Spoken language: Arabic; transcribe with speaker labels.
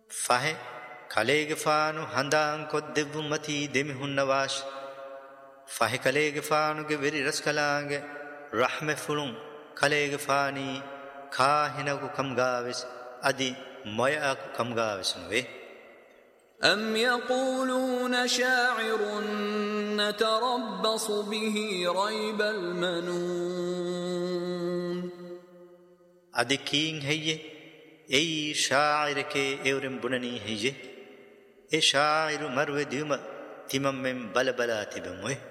Speaker 1: ಫಹೆ ಕಲೆಗೆ ಫಾನು ಹಂದಾಂ ಕೊದ್ದೆವ್ವು ಮತಿ ದೆಮಿ ಹುನ್ನವಾಶ್ ಫಹೆ ಕಲೆಗೆ ಫಾನುಗೆ ವೆರಿ ರಸ್ಕಲಾಂಗೆ ರಹ್ಮೆ ಫುಳುಂ ಕಲೆಗೆ ಫಾನಿ ಖಾಹಿನಗು ಕಮ್ಗಾವೆಸ್ ಅದಿ ಮೊಯಾಕು ಕಮ್ಗಾವೆಸ್ನುವೆ
Speaker 2: أم يقولون شاعر نتربص به ريب المنون
Speaker 1: أدي كين هي أي شاعر كي أورم بنني هي أي شاعر مروي ديما تمام من بلا بلا تبموه